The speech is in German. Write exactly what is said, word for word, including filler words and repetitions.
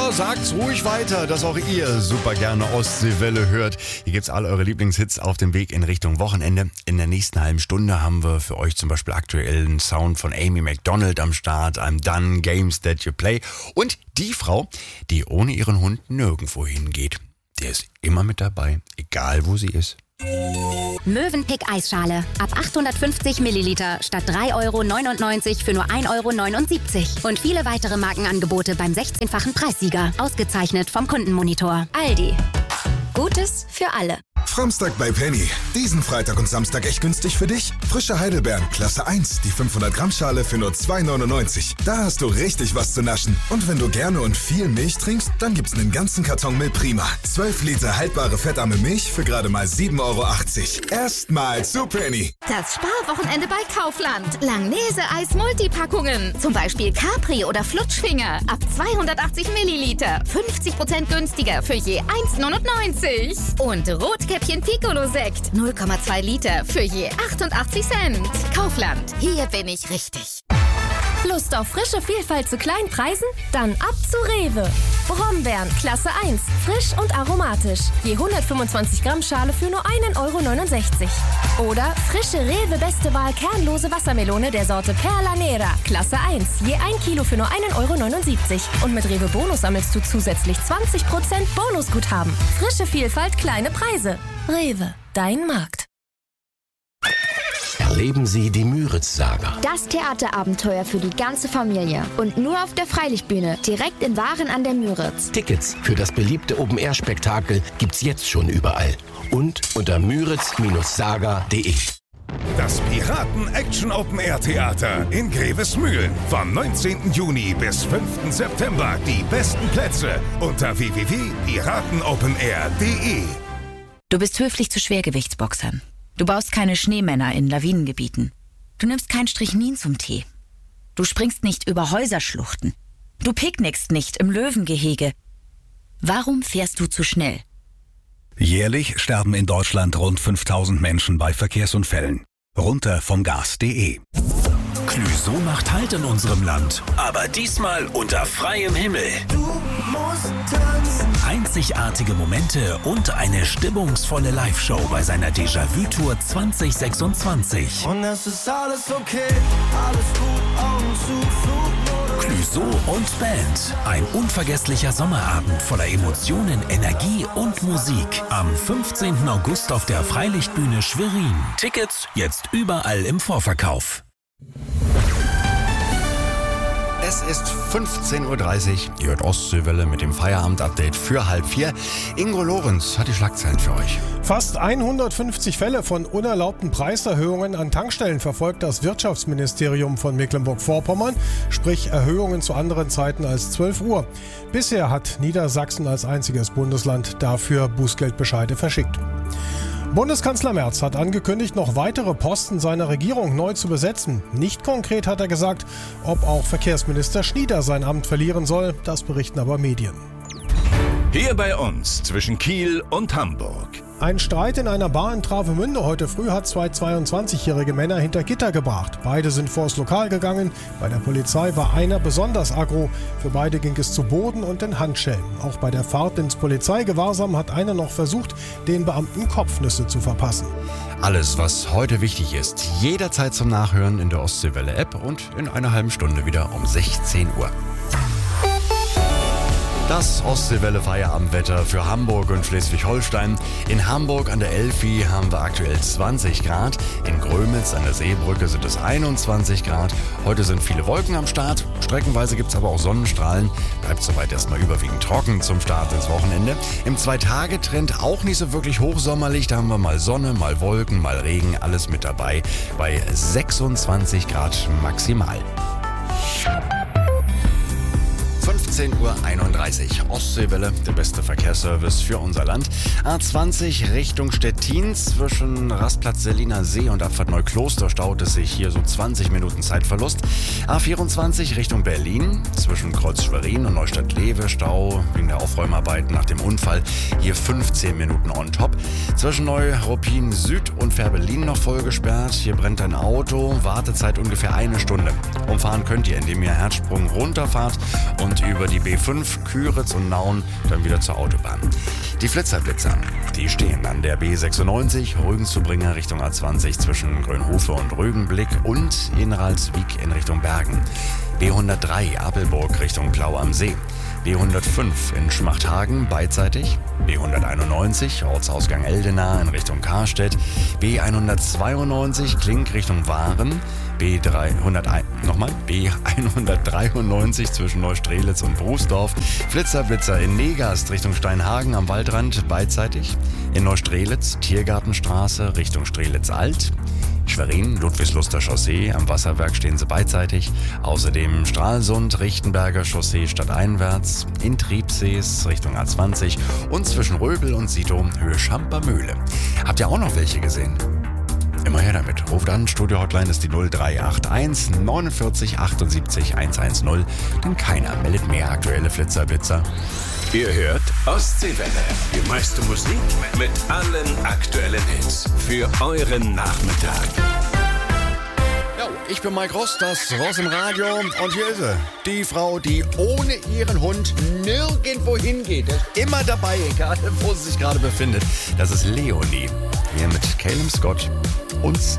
oder sagt's ruhig weiter, dass auch ihr super gerne Ostseewelle hört. Hier gibt's all eure Lieblingshits auf dem Weg in Richtung Wochenende. In der nächsten halben Stunde haben wir für euch zum Beispiel aktuellen Sound von Amy Macdonald am Start, I'm Done, Games That You Play und die Frau, die ohne ihren Hund nirgendwo hingeht. Der ist immer mit dabei, egal wo sie ist. Mövenpick Eisschale. Ab achthundertfünfzig Milliliter statt drei Euro neunundneunzig für nur ein Euro neunundsiebzig. Und viele weitere Markenangebote beim sechzehnfachen Preissieger. Ausgezeichnet vom Kundenmonitor. Aldi. Gutes für alle. Framstag bei Penny. Diesen Freitag und Samstag echt günstig für dich? Frische Heidelbeeren, Klasse eins, die fünfhundert Gramm Schale für nur zwei neunundneunzig. Da hast du richtig was zu naschen. Und wenn du gerne und viel Milch trinkst, dann gibt's einen ganzen Karton Milch Prima. zwölf Liter haltbare fettarme Milch für gerade mal sieben Euro achtzig. Erstmal zu Penny. Das Sparwochenende bei Kaufland. Langnese-Eis Multipackungen. Zum Beispiel Capri oder Flutschfinger. Ab zweihundertachtzig Milliliter. fünfzig Prozent günstiger für je eins neunundneunzig. Und Rotkäppchen Piccolo-Sekt. null Komma zwei Liter für je achtundachtzig Cent. Kaufland. Hier bin ich richtig. Lust auf frische Vielfalt zu kleinen Preisen? Dann ab zu Rewe. Brombeeren, Klasse eins, frisch und aromatisch. Je hundertfünfundzwanzig Gramm Schale für nur ein Euro neunundsechzig. Oder frische Rewe Beste Wahl kernlose Wassermelone der Sorte Perla Nera, Klasse eins. Je ein Kilo für nur ein Euro neunundsiebzig. Und mit Rewe Bonus sammelst du zusätzlich zwanzig Prozent Bonusguthaben. Frische Vielfalt, kleine Preise. Rewe, dein Markt. Erleben Sie die Müritz-Saga. Das Theaterabenteuer für die ganze Familie. Und nur auf der Freilichtbühne, direkt in Waren an der Müritz. Tickets für das beliebte Open-Air-Spektakel gibt's jetzt schon überall. Und unter müritz Saga punkt de. Das Piraten-Action-Open-Air-Theater in Grevesmühlen. Vom neunzehnten Juni bis fünften September. Die besten Plätze unter w w w punkt piratenopenair punkt de. Du bist höflich zu Schwergewichtsboxern. Du baust keine Schneemänner in Lawinengebieten. Du nimmst kein Strychnin zum Tee. Du springst nicht über Häuserschluchten. Du picknickst nicht im Löwengehege. Warum fährst du zu schnell? Jährlich sterben in Deutschland rund fünftausend Menschen bei Verkehrsunfällen. Runter vom Gas punkt de. Clüso macht Halt in unserem Land, aber diesmal unter freiem Himmel. Du musst tanzen. Einzigartige Momente und eine stimmungsvolle Live-Show bei seiner Déjà-vu-Tour zwanzig sechsundzwanzig. Und es ist alles okay, alles gut, Augen zu, Flugmodus. Clüso und Band. Ein unvergesslicher Sommerabend voller Emotionen, Energie und Musik. Am fünfzehnten August auf der Freilichtbühne Schwerin. Tickets jetzt überall im Vorverkauf. Es ist fünfzehn Uhr dreißig. Ihr hört Ostseewelle mit dem Feierabend-Update für halb vier. Ingo Lorenz hat die Schlagzeilen für euch. Fast hundertfünfzig Fälle von unerlaubten Preiserhöhungen an Tankstellen verfolgt das Wirtschaftsministerium von Mecklenburg-Vorpommern, sprich Erhöhungen zu anderen Zeiten als zwölf Uhr. Bisher hat Niedersachsen als einziges Bundesland dafür Bußgeldbescheide verschickt. Bundeskanzler Merz hat angekündigt, noch weitere Posten seiner Regierung neu zu besetzen. Nicht konkret hat er gesagt, ob auch Verkehrsminister Schnieder sein Amt verlieren soll. Das berichten aber Medien. Hier bei uns zwischen Kiel und Hamburg. Ein Streit in einer Bar in Travemünde heute früh hat zwei zweiundzwanzigjährige Männer hinter Gitter gebracht. Beide sind vors Lokal gegangen. Bei der Polizei war einer besonders aggro. Für beide ging es zu Boden und in Handschellen. Auch bei der Fahrt ins Polizeigewahrsam hat einer noch versucht, den Beamten Kopfnüsse zu verpassen. Alles, was heute wichtig ist, jederzeit zum Nachhören in der Ostseewelle-App und in einer halben Stunde wieder um sechzehn Uhr. Das Ostseewelle-Feierabendwetter für Hamburg und Schleswig-Holstein. In Hamburg an der Elfi haben wir aktuell zwanzig Grad. In Grömitz an der Seebrücke sind es einundzwanzig Grad. Heute sind viele Wolken am Start. Streckenweise gibt es aber auch Sonnenstrahlen. Bleibt soweit erstmal überwiegend trocken zum Start ins Wochenende. Im Zwei-Tage-Trend auch nicht so wirklich hochsommerlich. Da haben wir mal Sonne, mal Wolken, mal Regen. Alles mit dabei bei sechsundzwanzig Grad maximal. fünfzehn Uhr einunddreißig. Ostseewelle, der beste Verkehrsservice für unser Land. A zwanzig Richtung Stettin zwischen Rastplatz Seliner See und Abfahrt Neukloster staut es sich hier so zwanzig Minuten Zeitverlust. A vierundzwanzig Richtung Berlin zwischen Kreuz Schwerin und Neustadt-Lewe Stau wegen der Aufräumarbeiten nach dem Unfall. Hier fünfzehn Minuten on top. Zwischen Neuruppin Süd und Fährberlin noch voll gesperrt. Hier brennt ein Auto. Wartezeit ungefähr eine Stunde. Umfahren könnt ihr, indem ihr Herzsprung runterfahrt und über über die B fünf, Küritz und Nauen, dann wieder zur Autobahn. Die Flitzerblitzer, die stehen an der B sechsundneunzig, Rügen-Zubringer Richtung A zwanzig zwischen Grönhofe und Rügenblick und in Ralswiek in Richtung Bergen. B hundertdrei, Apelburg Richtung Plau am See. B hundertfünf in Schmachthagen beidseitig, B hunderteinundneunzig Ortsausgang Eldena in Richtung Karstedt, B hundertzweiundneunzig Klink Richtung Waren, B dreihunderteins, nochmal, B hundertdreiundneunzig zwischen Neustrelitz und Brußdorf, Flitzerblitzer in Negast Richtung Steinhagen am Waldrand beidseitig, in Neustrelitz Tiergartenstraße Richtung Strelitz-Alt, Schwerin, Ludwigsluster Chaussee, am Wasserwerk stehen sie beidseitig. Außerdem Stralsund, Richtenberger Chaussee stadteinwärts, in Triebsees Richtung A zwanzig und zwischen Röbel und Sito Höhe Schampermühle. Habt ihr auch noch welche gesehen? Immer her damit. Ruft an, Studio-Hotline ist die null drei acht eins neunundvierzig achtundsiebzig hundertzehn, denn keiner meldet mehr aktuelle Flitzerblitzer. Ihr hört Ostseewelle, die meiste Musik mit allen aktuellen Hits für euren Nachmittag. Jo, ich bin Mike Ross, das Ross im Radio und hier ist sie. Die Frau, die ohne ihren Hund nirgendwo hingeht. Der ist immer dabei, egal wo sie sich gerade befindet. Das ist Leonie. Hier mit Caleb Scott und